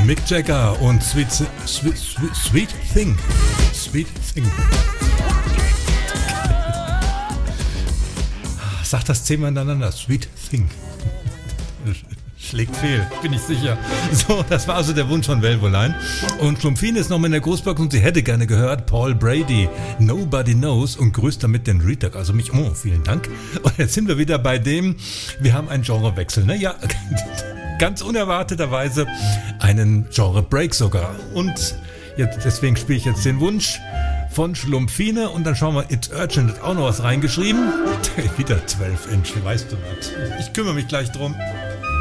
Mick Jagger und Sweet Thing. Sag das 10-mal hintereinander. Sweet Thing. Schlägt fehl, bin ich sicher. So, das war also der Wunsch von Velvoline. Und Schlumpfine ist noch mal in der Großbox und sie hätte gerne gehört Paul Brady, Nobody Knows, und grüßt damit den Retag, also mich. Oh, vielen Dank. Und jetzt sind wir wieder bei dem, wir haben einen Genrewechsel, ne? Ja, ganz unerwarteterweise einen Genre-Break sogar. Und jetzt, deswegen spiele ich jetzt den Wunsch von Schlumpfine und dann schauen wir, It's Urgent hat auch noch was reingeschrieben. Wieder 12 Inch, weißt du was. Ich kümmere mich gleich drum.